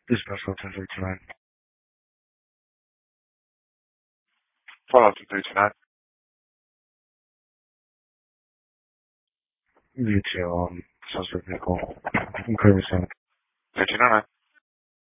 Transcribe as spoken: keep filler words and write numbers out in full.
Dispatch ten thirty-nine. Follow up to three two nine. Detail on suspect vehicle. Curve center. thirteen oh nine.